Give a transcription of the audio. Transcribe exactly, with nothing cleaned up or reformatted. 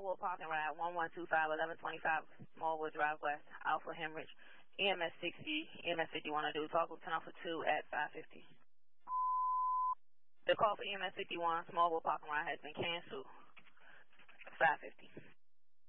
Smallwood Parking Ride, one one two five, eleven twenty-five, Smallwood Drive West, Alpha Hemorrhage, E M S sixty, E M S fifty-one to do, talk with ten for two at five fifty. The call for E M S fifty-one, Smallwood Parking Ride has been canceled. five fifty.